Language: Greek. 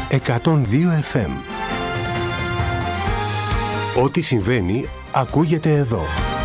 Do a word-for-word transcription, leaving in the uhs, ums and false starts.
εκατόν δύο εφ εμ. Ό,τι συμβαίνει ακούγεται εδώ.